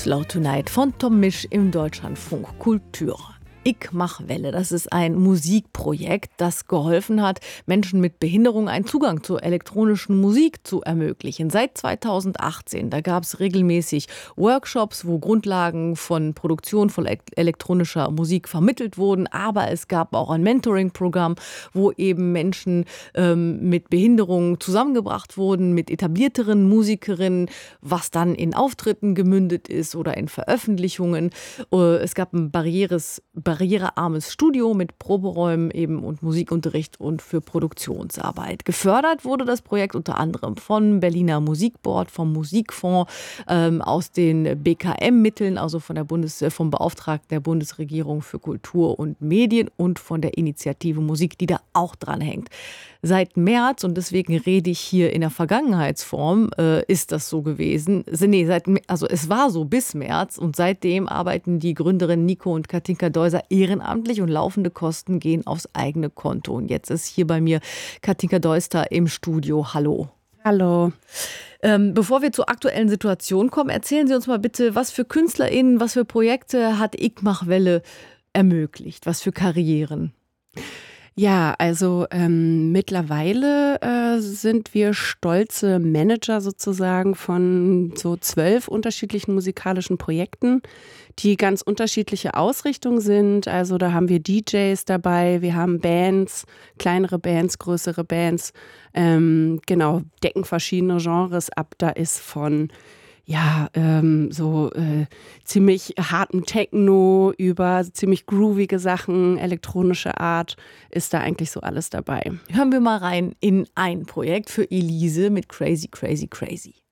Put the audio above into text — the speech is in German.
Too Loud Tonight von Tom Misch im Deutschlandfunk Kultur. Ich mach Welle, das ist ein Musikprojekt, das geholfen hat, Menschen mit Behinderung einen Zugang zur elektronischen Musik zu ermöglichen. Seit 2018, da gab es regelmäßig Workshops, wo Grundlagen von Produktion von elektronischer Musik vermittelt wurden, aber es gab auch ein Mentoring-Programm, wo eben Menschen mit Behinderung zusammengebracht wurden, mit etablierteren Musikerinnen, was dann in Auftritten gemündet ist oder in Veröffentlichungen. Es gab ein barrierearmes Studio mit Proberäumen eben und Musikunterricht und für Produktionsarbeit. Gefördert wurde das Projekt unter anderem vom Berliner Musikboard, vom Musikfonds, aus den BKM-Mitteln, also vom Beauftragten der Bundesregierung für Kultur und Medien und von der Initiative Musik, die da auch dran hängt. Seit März, und deswegen rede ich hier in der Vergangenheitsform, ist das so gewesen. Es war so bis März und seitdem arbeiten die Gründerinnen Nico und Katinka Deuser ehrenamtlich und laufende Kosten gehen aufs eigene Konto. Und jetzt ist hier bei mir Katinka Deuster im Studio. Hallo. Hallo. Bevor wir zur aktuellen Situation kommen, erzählen Sie uns mal bitte, was für KünstlerInnen, was für Projekte hat Ich mach Welle ermöglicht? Was für Karrieren? Ja, also mittlerweile sind wir stolze Manager sozusagen von so 12 unterschiedlichen musikalischen Projekten, die ganz unterschiedliche Ausrichtungen sind. Also da haben wir DJs dabei, wir haben Bands, kleinere Bands, größere Bands, decken verschiedene Genres ab. Da ist von ziemlich harten Techno über ziemlich groovige Sachen, elektronische Art, ist da eigentlich so alles dabei. Hören wir mal rein in ein Projekt für Elise mit Crazy, Crazy, Crazy.